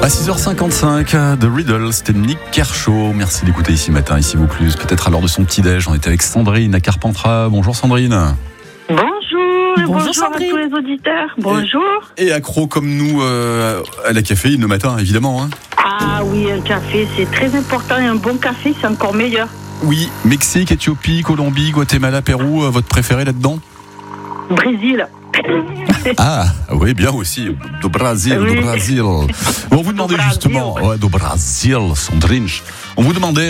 À 6h55, The Riddle, c'était Nick Kershaw. Merci d'écouter Ici Matin, Ici Vaucluse. Peut-être à l'heure de son petit-déj, on était avec Sandrine à Carpentras. Bonjour Sandrine. Bonjour Sandrine. À tous les auditeurs. Bonjour. Et accro comme nous à la caféine le matin, évidemment. Hein. Ah oui, un café, c'est très important. Et un bon café, c'est encore meilleur. Oui, Mexique, Éthiopie, Colombie, Guatemala, Pérou, votre préféré là-dedans ? Brésil. Ah, oui, bien aussi. Do Brasil, oui. do Brasil. On vous demandait justement, do Brasil, Sandrine. On vous demandait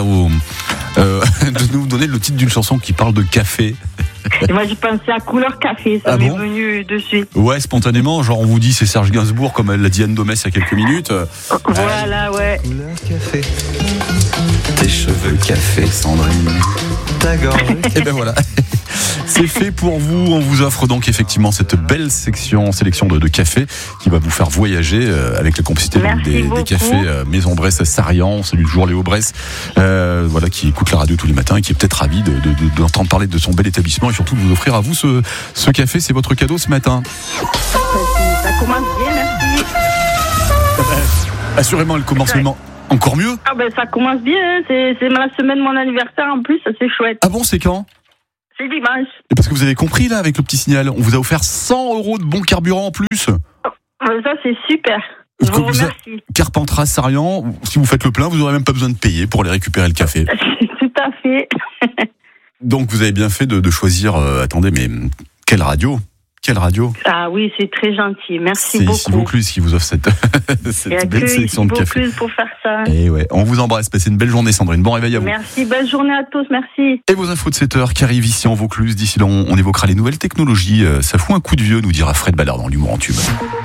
de nous donner le titre d'une chanson qui parle de café. Et moi, j'ai pensé à Couleur Café, ça m'est venu de suite. Ouais, spontanément, genre on vous dit c'est Serge Gainsbourg, comme elle l'a dit Anne Domès il y a quelques minutes. Voilà, ouais. Couleur café. Tes cheveux café, Sandrine. Ta gorge. Et ben voilà. C'est fait pour vous. On vous offre donc effectivement cette belle sélection de café qui va vous faire voyager avec la complicité des cafés Maison Bresse à Sarian. Salut toujours Léo Bresse, voilà, qui écoute la radio tous les matins et qui est peut-être ravi d'entendre parler de son bel établissement et surtout de vous offrir à vous ce café. C'est votre cadeau ce matin. Ça commence bien, merci. Assurément, le commencement encore mieux. Ah ben ça commence bien. C'est la semaine de mon anniversaire en plus, ça c'est chouette. Ah bon, c'est quand ? C'est dimanche. Et parce que vous avez compris là avec le petit signal, on vous a offert 100 € de bon carburant en plus. Ça c'est super. Je vous remercie. Carpentras, Sarian, si vous faites le plein, vous n'aurez même pas besoin de payer pour aller récupérer le café. Tout à fait. Donc vous avez bien fait de choisir. Attendez, mais quelle radio ? Quelle radio ? Ah oui, c'est très gentil. Merci beaucoup. C'est Ici Vaucluse qui vous offre cette belle sélection de café. Ici Vaucluse pour faire ça. Et ouais, on vous embrasse. Passez une belle journée, Sandrine. Bon réveil à vous. Merci, bonne journée à tous. Merci. Et vos infos de 7h qui arrivent ici en Vaucluse. D'ici là, on évoquera les nouvelles technologies. Ça fout un coup de vieux, nous dira Fred Ballard dans l'humour en tube.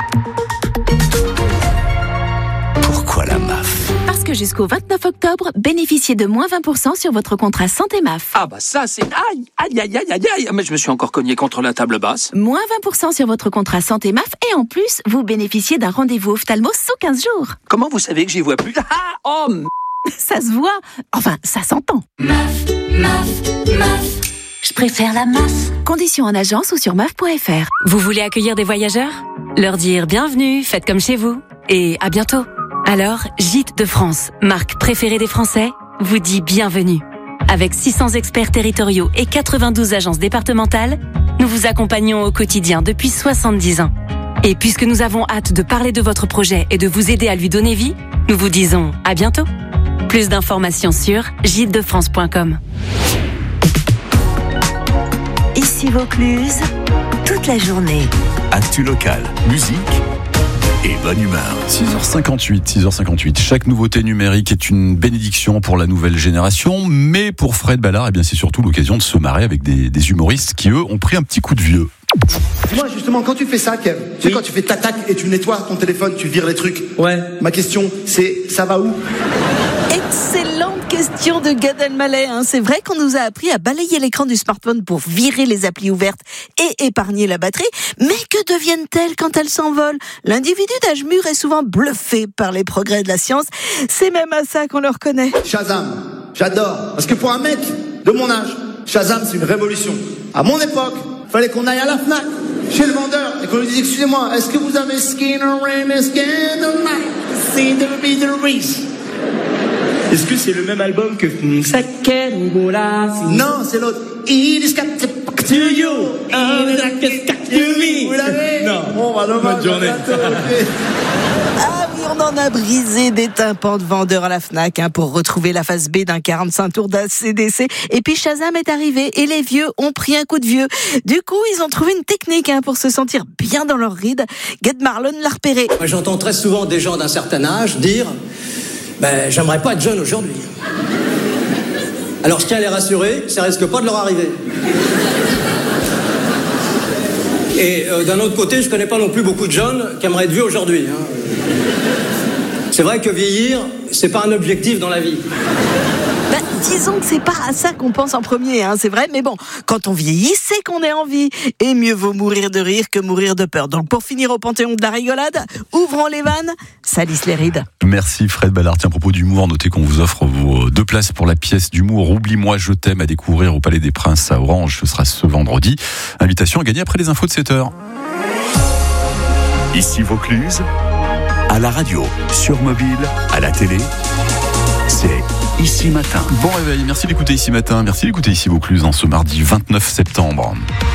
Pourquoi la MAF ? Parce que jusqu'au 29 octobre, bénéficiez de moins 20% sur votre contrat santé MAF. Ah bah ça c'est... Aïe. Mais je me suis encore cogné contre la table basse. Moins 20% sur votre contrat santé MAF et en plus, vous bénéficiez d'un rendez-vous ophtalmo sous 15 jours. Comment vous savez que j'y vois plus ? Ça se voit. Enfin, ça s'entend. MAF. Je préfère la MAF. Conditions en agence ou sur MAF.fr. Vous voulez accueillir des voyageurs ? Leur dire bienvenue, faites comme chez vous. Et à bientôt. Alors, Gîtes de France, marque préférée des Français, vous dit bienvenue. Avec 600 experts territoriaux et 92 agences départementales, nous vous accompagnons au quotidien depuis 70 ans. Et puisque nous avons hâte de parler de votre projet et de vous aider à lui donner vie, nous vous disons à bientôt. Plus d'informations sur gîtesdefrance.com. Ici Vaucluse, toute la journée. Actu locale, musique et bonne humeur. 6h58. Chaque nouveauté numérique est une bénédiction pour la nouvelle génération, mais pour Fred Ballard, eh bien, c'est surtout l'occasion de se marrer avec des humoristes qui, eux, ont pris un petit coup de vieux. Dis-moi justement, quand tu fais ça, Kev, tu sais, quand tu fais tac et tu nettoies ton téléphone, tu vires les trucs. Ouais. Ma question, c'est, ça va où ? Excellente question de Gad Elmaleh. C'est vrai qu'on nous a appris à balayer l'écran du smartphone pour virer les applis ouvertes et épargner la batterie. Mais que deviennent-elles quand elles s'envolent ? L'individu d'âge mûr est souvent bluffé par les progrès de la science. C'est même à ça qu'on le reconnaît. Shazam, j'adore. Parce que pour un mec de mon âge, Shazam, c'est une révolution. À mon époque, fallait qu'on aille à la Fnac, chez le vendeur, et qu'on lui dise, excusez-moi, est-ce que vous avez Skinner Rain, Skinner See the Reese? Est-ce que c'est le même album que Saket ou Bola? Non, c'est l'autre. It is got to you. It is got to me. Vous l'avez? Non. Bon, bah, bonne journée. Ah oui, on en a brisé des tympans de vendeurs à la Fnac pour retrouver la face B d'un 45 tours d'ACDC. Et puis Shazam est arrivé et les vieux ont pris un coup de vieux. Du coup, ils ont trouvé une technique pour se sentir bien dans leur ride. Gad Marlon l'a repéré. Moi, j'entends très souvent des gens d'un certain âge dire j'aimerais pas être jeune aujourd'hui. Alors je tiens à les rassurer, ça risque pas de leur arriver. Et d'un autre côté, je connais pas non plus beaucoup de jeunes qui aimeraient être vieux aujourd'hui. C'est vrai que vieillir, c'est pas un objectif dans la vie. Disons que c'est pas à ça qu'on pense en premier, c'est vrai, mais bon, quand on vieillit, c'est qu'on est en vie. Et mieux vaut mourir de rire que mourir de peur. Donc pour finir au panthéon de la rigolade, ouvrons les vannes, salissent les rides. Merci Fred Ballard. Tiens, à propos d'humour, notez qu'on vous offre vos 2 places pour la pièce d'humour Oublie-moi, je t'aime à découvrir au Palais des Princes à Orange. Ce sera ce vendredi. Invitation à gagner après les infos de 7h. Ici Vaucluse, À la radio, sur mobile, à la télé, c'est Ici Matin. Bon réveil, merci d'écouter Ici Matin, merci d'écouter Ici Vaucluse en ce mardi 29 septembre.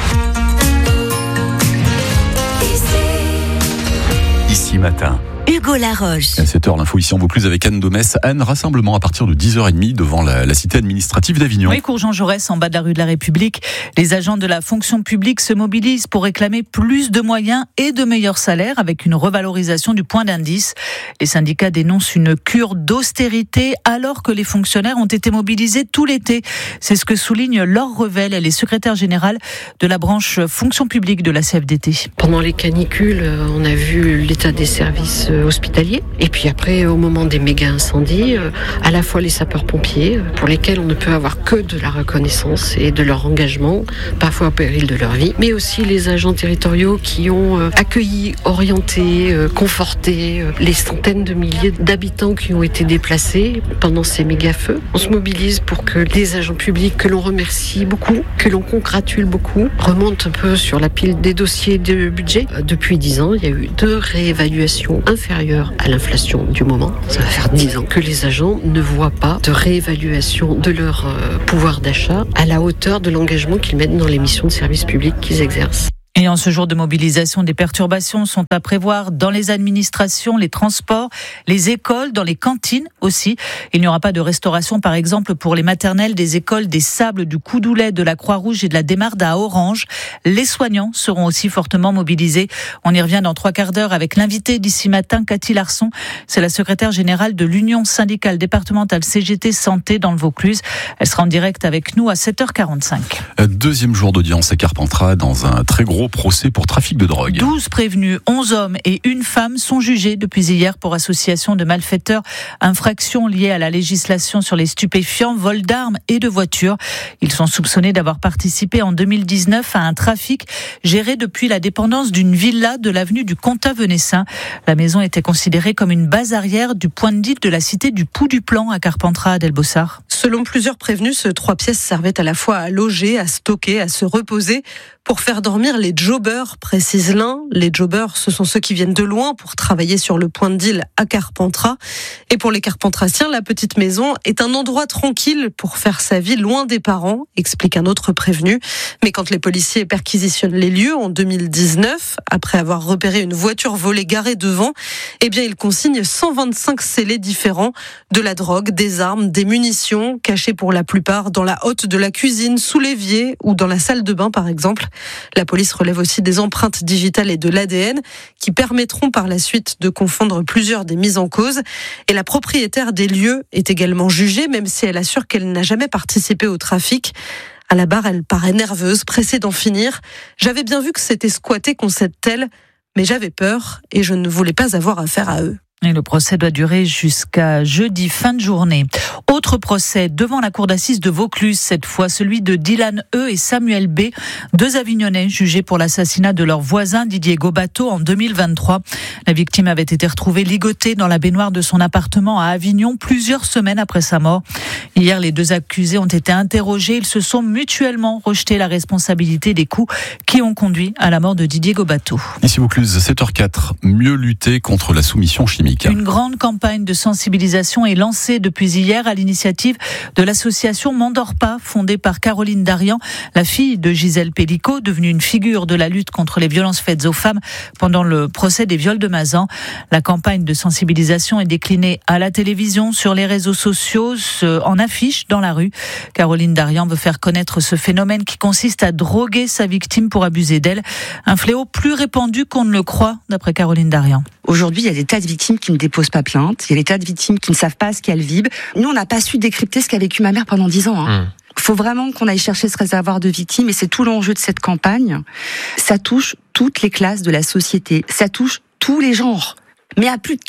Ici Matin. Hugo Laroche. À 7h, l'info ici en Vaucluse avec Anne Domès. Anne, rassemblement à partir de 10h30 devant la cité administrative d'Avignon. Oui, cours Jean Jaurès, en bas de la rue de la République. Les agents de la fonction publique se mobilisent pour réclamer plus de moyens et de meilleurs salaires avec une revalorisation du point d'indice. Les syndicats dénoncent une cure d'austérité alors que les fonctionnaires ont été mobilisés tout l'été. C'est ce que souligne Laure Revel, elle est secrétaire générale de la branche fonction publique de la CFDT. Pendant les canicules, on a vu l'état des services hospitaliers. Et puis après, au moment des méga incendies, à la fois les sapeurs-pompiers, pour lesquels on ne peut avoir que de la reconnaissance et de leur engagement, parfois au péril de leur vie, mais aussi les agents territoriaux qui ont accueilli, orienté, conforté les centaines de milliers d'habitants qui ont été déplacés pendant ces méga-feux. On se mobilise pour que les agents publics, que l'on remercie beaucoup, que l'on congratule beaucoup, remontent un peu sur la pile des dossiers de budget. Depuis 10 ans, il y a eu 2 réévaluations inférieure à l'inflation du moment. Ça va faire 10 ans que les agents ne voient pas de réévaluation de leur pouvoir d'achat à la hauteur de l'engagement qu'ils mettent dans les missions de service public qu'ils exercent. Et en ce jour de mobilisation, des perturbations sont à prévoir dans les administrations, les transports, les écoles, dans les cantines aussi. Il n'y aura pas de restauration, par exemple, pour les maternelles des écoles des Sables, du Coudoulet, de la Croix-Rouge et de la Desmardes à Orange. Les soignants seront aussi fortement mobilisés. On y revient dans 3 quarts d'heure avec l'invité d'ici matin, Cathy Larson. C'est la secrétaire générale de l'Union syndicale départementale CGT Santé dans le Vaucluse. Elle sera en direct avec nous à 7h45. Deuxième jour d'audience à Carpentras dans un très gros procès pour trafic de drogue. 12 prévenus, 11 hommes et une femme sont jugés depuis hier pour association de malfaiteurs, infractions liées à la législation sur les stupéfiants, vol d'armes et de voitures. Ils sont soupçonnés d'avoir participé en 2019 à un trafic géré depuis la dépendance d'une villa de l'avenue du Comtat-Venessin. La maison était considérée comme une base arrière du point de deal de la cité du Pou-du-Plan à Carpentras, Delbossard. Selon plusieurs prévenus, ce 3 pièces servait à la fois à loger, à stocker, à se reposer pour faire dormir les jobbers, précise l'un. Les jobbers, ce sont ceux qui viennent de loin pour travailler sur le point de deal à Carpentras. Et pour les Carpentrassiens, la petite maison est un endroit tranquille pour faire sa vie loin des parents, explique un autre prévenu. Mais quand les policiers perquisitionnent les lieux en 2019, après avoir repéré une voiture volée garée devant, eh bien ils consignent 125 scellés différents, de la drogue, des armes, des munitions, cachées pour la plupart dans la hotte de la cuisine, sous l'évier ou dans la salle de bain par exemple. La police relève aussi des empreintes digitales et de l'ADN qui permettront par la suite de confondre plusieurs des mises en cause. Et la propriétaire des lieux est également jugée, même si elle assure qu'elle n'a jamais participé au trafic. À la barre, elle paraît nerveuse, pressée d'en finir. J'avais bien vu que c'était squatté, concède-t-elle, mais j'avais peur et je ne voulais pas avoir affaire à eux. Et le procès doit durer jusqu'à jeudi, fin de journée. Autre procès devant la cour d'assises de Vaucluse, cette fois celui de Dylan E et Samuel B, 2 Avignonnais jugés pour l'assassinat de leur voisin Didier Gobateau en 2023. La victime avait été retrouvée ligotée dans la baignoire de son appartement à Avignon plusieurs semaines après sa mort. Hier, les 2 accusés ont été interrogés. Ils se sont mutuellement rejeté la responsabilité des coups qui ont conduit à la mort de Didier Gobateau. Ici Vaucluse, 7h04, mieux lutter contre la soumission chimique. Une grande campagne de sensibilisation est lancée depuis hier à l'initiative de l'association M'endors pas, fondée par Caroline Darian, la fille de Gisèle Pellicot, devenue une figure de la lutte contre les violences faites aux femmes pendant le procès des viols de Mazan. La campagne de sensibilisation est déclinée à la télévision, sur les réseaux sociaux, en affiche dans la rue. Caroline Darian veut faire connaître ce phénomène qui consiste à droguer sa victime pour abuser d'elle. Un fléau plus répandu qu'on ne le croit, d'après Caroline Darian. Aujourd'hui, il y a des tas de victimes qui ne déposent pas plainte. Il y a des tas de victimes qui ne savent pas ce qu'elles vivent. Nous, on n'a pas su décrypter ce qu'a vécu ma mère pendant 10 ans. Il faut vraiment qu'on aille chercher ce réservoir de victimes et c'est tout l'enjeu de cette campagne. Ça touche toutes les classes de la société. Ça touche tous les genres. Mais à plus de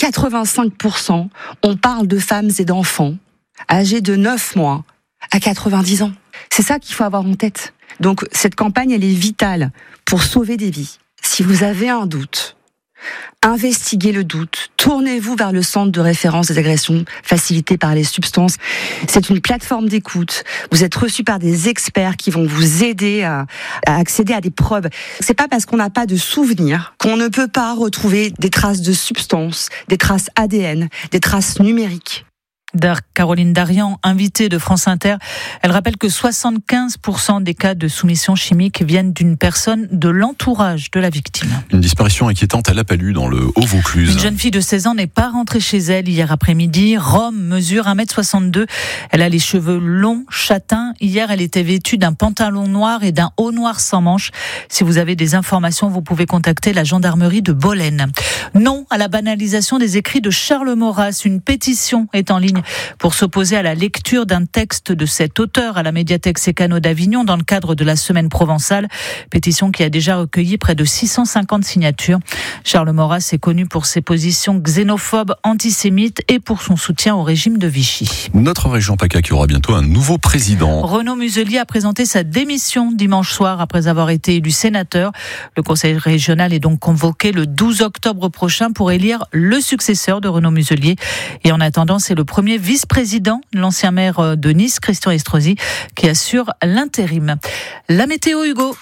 85%, on parle de femmes et d'enfants âgés de 9 mois à 90 ans. C'est ça qu'il faut avoir en tête. Donc, cette campagne, elle est vitale pour sauver des vies. Si vous avez un doute, investiguez le doute, tournez-vous vers le centre de référence des agressions facilitées par les substances. C'est une plateforme d'écoute. Vous êtes reçu par des experts qui vont vous aider à accéder à des preuves. C'est pas parce qu'on n'a pas de souvenirs qu'on ne peut pas retrouver des traces de substances, des traces ADN, des traces numériques. Caroline Darian, invitée de France Inter, elle rappelle que 75% des cas de soumission chimique viennent d'une personne de l'entourage de la victime. Une disparition inquiétante à La Palue dans le Haut-Vaucluse. Une jeune fille de 16 ans n'est pas rentrée chez elle hier après-midi. Rome mesure 1m62. Elle a les cheveux longs, châtains. Hier, elle était vêtue d'un pantalon noir et d'un haut noir sans manches. Si vous avez des informations, vous pouvez contacter la gendarmerie de Bolène. Non à la banalisation des écrits de Charles Maurras. Une pétition est en ligne pour s'opposer à la lecture d'un texte de cet auteur à la médiathèque Sécano d'Avignon dans le cadre de la Semaine provençale. Pétition qui a déjà recueilli près de 650 signatures. Charles Maurras est connu pour ses positions xénophobes, antisémites et pour son soutien au régime de Vichy. Notre région PACA qui aura bientôt un nouveau président. Renaud Muselier a présenté sa démission dimanche soir après avoir été élu sénateur. Le conseil régional est donc convoqué le 12 octobre prochain pour élire le successeur de Renaud Muselier. Et en attendant, c'est le premier vice-président, l'ancien maire de Nice, Christian Estrosi, qui assure l'intérim. La météo, Hugo.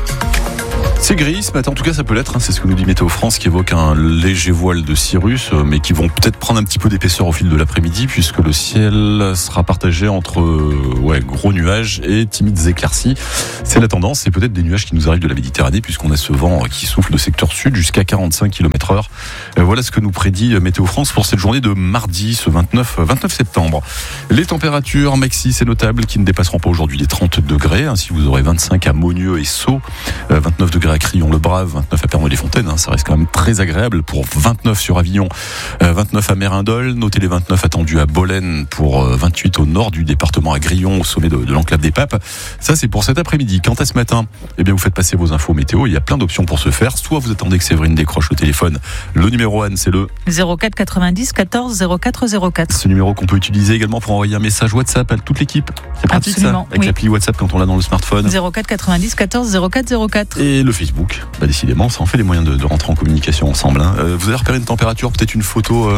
C'est gris ce matin, en tout cas ça peut l'être, c'est ce que nous dit Météo France qui évoque un léger voile de cirrus, mais qui vont peut-être prendre un petit peu d'épaisseur au fil de l'après-midi puisque le ciel sera partagé entre gros nuages et timides éclaircies. C'est la tendance, c'est peut-être des nuages qui nous arrivent de la Méditerranée puisqu'on a ce vent qui souffle de secteur sud jusqu'à 45 km/h. Voilà ce que nous prédit Météo France pour cette journée de mardi, ce 29 septembre. Les températures maxi, c'est notable, qui ne dépasseront pas aujourd'hui les 30 degrés. Ainsi vous aurez 25 à Monieux et Sceaux, 29 degrés à Crillon-le-Brave, 29 à Pernod-les-Fontaines, ça reste quand même très agréable pour 29 sur Avignon, 29 à Mérindol, notez les 29 attendus à Bolène pour 28 au nord du département à Grillon, au sommet de l'enclave des Papes. Ça c'est pour cet après-midi. Quant à ce matin, eh bien vous faites passer vos infos météo, il y a plein d'options pour ce faire. Soit vous attendez que Séverine décroche le téléphone, le numéro Anne c'est le 04 90 14 04 04. Ce numéro qu'on peut utiliser également pour envoyer un message WhatsApp à toute l'équipe. C'est pratique. Absolument, ça, avec l'appli WhatsApp quand on l'a dans le smartphone. 04 90 14 04 04. Et le Facebook, décidément, ça en fait les moyens de rentrer en communication ensemble. Vous avez repéré une température, peut-être une photo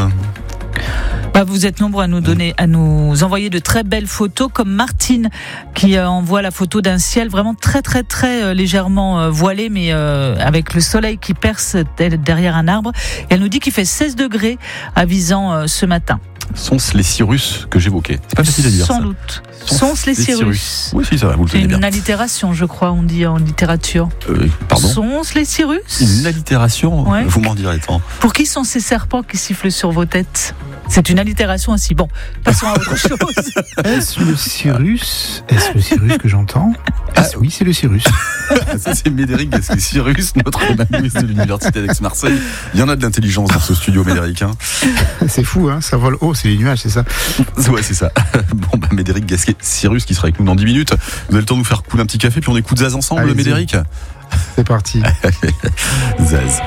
vous êtes nombreux à nous envoyer de très belles photos, comme Martine qui envoie la photo d'un ciel vraiment très très très légèrement voilé, mais avec le soleil qui perce derrière un arbre. Et elle nous dit qu'il fait 16 degrés à Visan ce matin. Sont-ce les cirrus que j'évoquais? C'est pas facile à dire. Sans ça. doute. Sont-ce les cirrus? Oui, si, ça va, vous le tenez bien. C'est une allitération, je crois, on dit en littérature. Pardon? Sont-ce les cirrus? Une allitération? Ouais. Vous m'en direz tant. Pour qui sont ces serpents qui sifflent sur vos têtes? C'est une allitération aussi. Bon, passons à autre chose. Est-ce le cirrus que j'entends? Oui, c'est le cirrus. Ça, c'est Médéric Gasquet-Cyrus, notre économiste de l'Université d'Aix-Marseille. Il y en a de l'intelligence dans ce studio, Médéric. C'est fou, ça vole haut, c'est les nuages, c'est ça? Ouais, c'est ça. Bon, Médéric Gasquet-Cyrus qui sera avec nous dans 10 minutes. Vous avez le temps de nous faire couler un petit café, puis on écoute Zaz ensemble. Allez, Médéric. C'est parti. Zaz.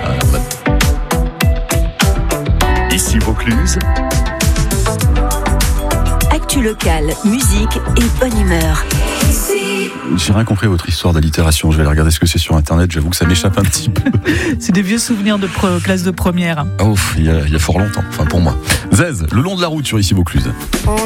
Ici Vaucluse. Actu locale, musique et bonne humeur. J'ai rien compris à votre histoire d'allitération. Je vais aller regarder ce que c'est sur internet. J'avoue que ça m'échappe un petit peu. C'est des vieux souvenirs de classe de première. Il y a fort longtemps, enfin pour moi. Zaz, le long de la route sur Ici Vaucluse.